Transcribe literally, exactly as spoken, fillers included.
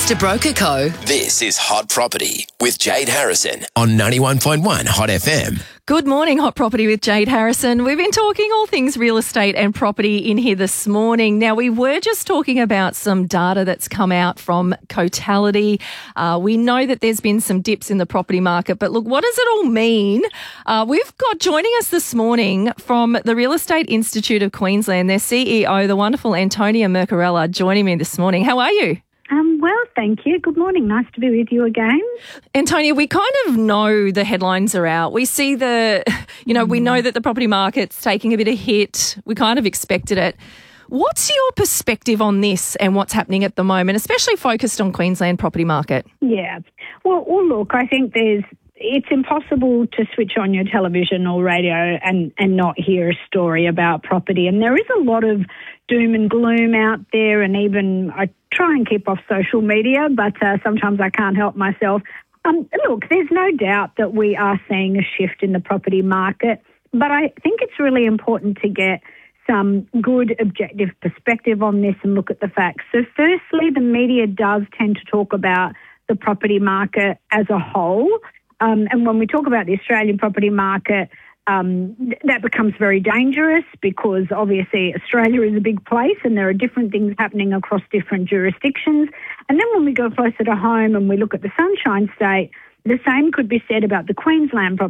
Monster Broker Co. This is Hot Property with Jade Harrison on ninety-one point one Hot F M. Good morning, Hot Property with Jade Harrison. We've been talking all things real estate and property in here this morning. Now, we were just talking about some data that's come out from Cotality. Uh, we know that there's been some dips in the property market, but look, what does it all mean? Uh, we've got joining us this morning from the Real Estate Institute of Queensland, their C E O, the wonderful Antonia Mercarella, joining me this morning. How are you? Um, well, thank you. Good morning. Nice to be with you again. Antonia, we kind of know the headlines are out. We see the, you know, mm. we know that the property market's taking a bit of hit. We kind of expected it. What's your perspective on this and what's happening at the moment, especially focused on Queensland property market? Yeah. Well, well look, I think there's it's impossible to switch on your television or radio and, and not hear a story about property. And there is a lot of doom and gloom out there, and even I try and keep off social media, but uh, sometimes I can't help myself. Um, look, there's no doubt that we are seeing a shift in the property market, but I think it's really important to get some good objective perspective on this and look at the facts. So firstly, the media does tend to talk about the property market as a whole. Um, and when we talk about the Australian property market, um, th- that becomes very dangerous because obviously Australia is a big place and there are different things happening across different jurisdictions. And then when we go closer to home and we look at the Sunshine State, the same could be said about the Queensland property